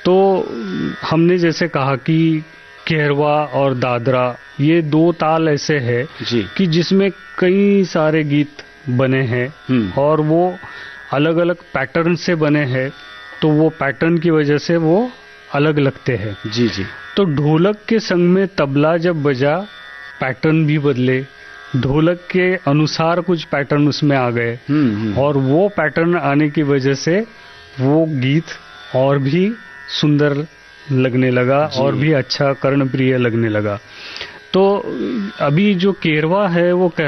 तो हमने जैसे कहा कि केरवा और दादरा ये दो ताल ऐसे हैं कि जिसमें कई सारे गीत बने हैं और वो अलग अलग पैटर्न से बने हैं, तो वो पैटर्न की वजह से वो अलग लगते हैं। जी जी। तो ढोलक के संग में तबला जब बजा, पैटर्न भी बदले, ढोलक के अनुसार कुछ पैटर्न उसमें आ गए और वो पैटर्न आने की वजह से वो गीत और भी सुंदर लगने लगा और भी अच्छा कर्णप्रिय लगने लगा। तो अभी जो केरवा है वो